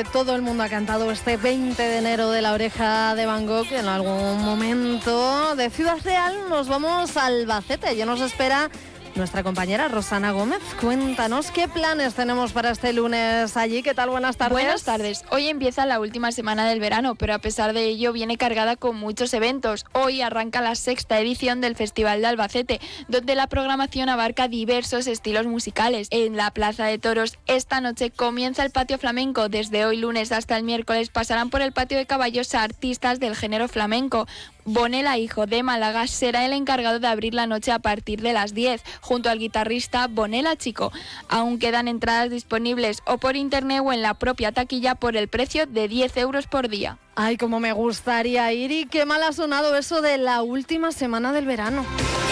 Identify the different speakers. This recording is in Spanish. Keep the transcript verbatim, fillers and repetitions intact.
Speaker 1: todo el mundo ha cantado este veinte de enero de La Oreja de Van Gogh. En algún momento de Ciudad Real nos vamos a Albacete. Ya nos espera nuestra compañera Rosana Gómez. Cuéntanos qué planes tenemos para este lunes allí. ¿Qué tal? Buenas tardes.
Speaker 2: Buenas tardes. Hoy empieza la última semana del verano, pero a pesar de ello viene cargada con muchos eventos. Hoy arranca la sexta edición del Festival de Albacete, donde la programación abarca diversos estilos musicales. En la Plaza de Toros esta noche comienza el patio flamenco. Desde hoy lunes hasta el miércoles pasarán por el patio de caballos a artistas del género flamenco. Bonela, hijo de Málaga, será el encargado de abrir la noche a partir de las diez, junto al guitarrista Bonela Chico. Aún quedan entradas disponibles o por internet o en la propia taquilla por el precio de diez euros por día.
Speaker 1: Ay, cómo me gustaría ir, y qué mal ha sonado eso de la última semana del verano.